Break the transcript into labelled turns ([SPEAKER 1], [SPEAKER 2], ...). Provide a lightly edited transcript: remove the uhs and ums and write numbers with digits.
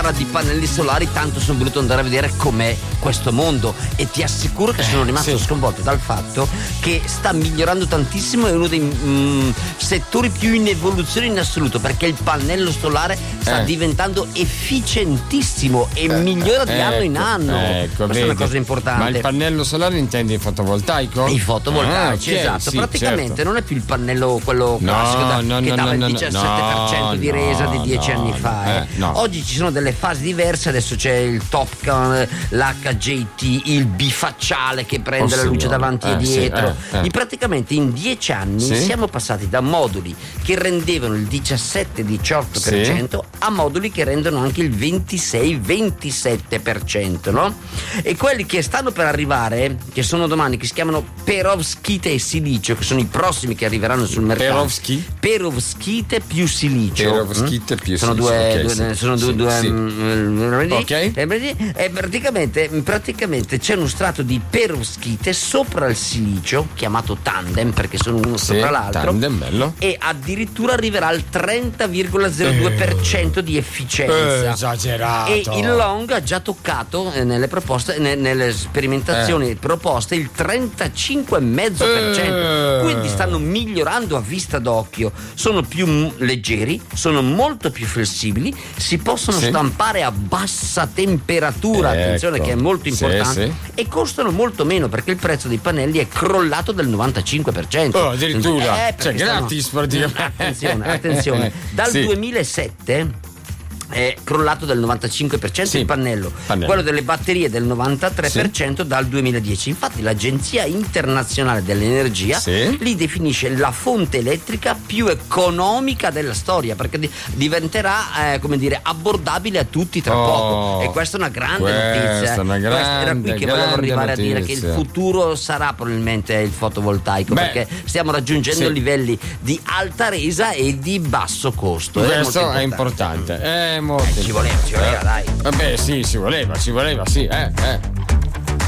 [SPEAKER 1] parla di pannelli solari, tanto sono voluto andare a vedere com'è questo mondo, e ti assicuro che sono rimasto sconvolto dal fatto che sta migliorando tantissimo. È uno dei settori più in evoluzione in assoluto, perché il pannello solare sta diventando efficientissimo e migliora di anno in anno. Questa è una cosa importante.
[SPEAKER 2] Ma il pannello solare intendi il fotovoltaico?
[SPEAKER 1] I fotovoltaici,
[SPEAKER 2] okay,
[SPEAKER 1] esatto.
[SPEAKER 2] sì,
[SPEAKER 1] praticamente
[SPEAKER 2] certo.
[SPEAKER 1] non è più il pannello quello classico che dava il 17% di resa di 10 anni fa. Oggi ci sono delle fasi diverse. Adesso c'è il Topcon, l'HJT, il bifacciale che prende la luce davanti e dietro. Praticamente in 10 anni siamo passati da moduli che rendevano il 17-18% a moduli che rendono anche il 26-27%, no? E quelli che stanno per arrivare, che sono domani, che si chiamano perovskite e silicio, che sono i prossimi che arriveranno sul mercato. Perovskite più silicio.
[SPEAKER 2] Perovskite più
[SPEAKER 1] sono
[SPEAKER 2] silicio.
[SPEAKER 1] Sono due.
[SPEAKER 2] Ok.
[SPEAKER 1] E praticamente c'è uno strato di perovskite sopra il silicio, chiamato tandem, perché sono uno sopra l'altro.
[SPEAKER 2] Tandem, bello.
[SPEAKER 1] E addirittura arriverà al 30,02% di efficienza.
[SPEAKER 2] Esagerato.
[SPEAKER 1] E il Long ha già toccato nelle proposte, nelle sperimentazioni proposte, il 35,5%. Quindi stanno migliorando a vista d'occhio. Sono più leggeri, sono molto più flessibili, si possono stampare a bassa temperatura, attenzione che è molto importante, e costano molto meno, perché il prezzo dei pannelli è crollato del 95%.
[SPEAKER 2] Addirittura, gratis praticamente.
[SPEAKER 1] Attenzione, dal 2007 è crollato del 95% il pannello, quello delle batterie del 93% dal 2010. Infatti l'Agenzia Internazionale dell'Energia li definisce la fonte elettrica più economica della storia, perché diventerà abbordabile a tutti tra poco, e questa è una grande notizia. Era qui che volevo arrivare a dire che il futuro sarà probabilmente il fotovoltaico, perché stiamo raggiungendo livelli di alta resa e di basso costo.
[SPEAKER 2] Questo è importante.
[SPEAKER 1] Ci voleva, dai.
[SPEAKER 2] Vabbè, ci voleva, sì.